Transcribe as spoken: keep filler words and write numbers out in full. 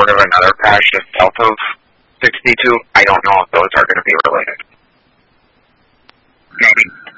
of another patch just south of sixty-two. I don't know if those are going to be related. Maybe